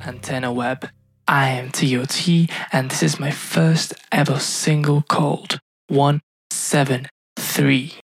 Antenna Web. I am TOT, and this is my first ever single called 173.